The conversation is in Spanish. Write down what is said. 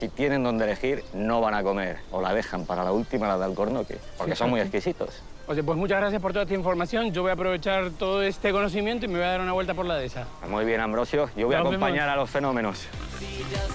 Si tienen donde elegir, no van a comer. O la dejan para la última, la de Alcornoque, porque son muy exquisitos. Oye, pues muchas gracias por toda esta información. Yo voy a aprovechar todo este conocimiento y me voy a dar una vuelta por la dehesa. Muy bien, Ambrosio. Yo voy a Nos acompañar vemos. a los fenómenos.